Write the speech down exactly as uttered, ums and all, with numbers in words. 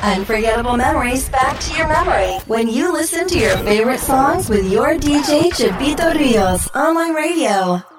Unforgettable memories back to your memory when you listen to your favorite songs with your D J Chipito Rios. Online radio.